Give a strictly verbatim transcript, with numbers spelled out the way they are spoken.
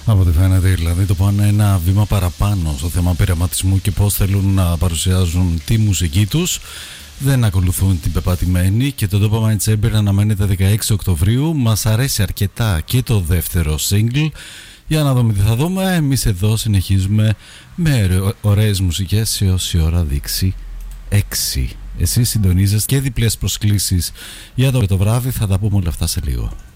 Από ό,τι φαίνεται οι Ιρλανδοί το πάνε ένα βήμα παραπάνω στο θέμα πειραματισμού και πώς θέλουν να παρουσιάζουν τη μουσική τους. Δεν ακολουθούν την πεπατημένη και το Dopamine Chamber αναμένεται δεκαέξι Οκτωβρίου. Μας αρέσει αρκετά και το δεύτερο single. Για να δούμε τι θα δούμε. Εμείς εδώ συνεχίζουμε με ωραίες μουσικές έως η ώρα δείξει έξι. Εσείς συντονίζεστε και διπλές προσκλήσεις για το, το βράδυ. Θα τα πούμε όλα αυτά σε λίγο.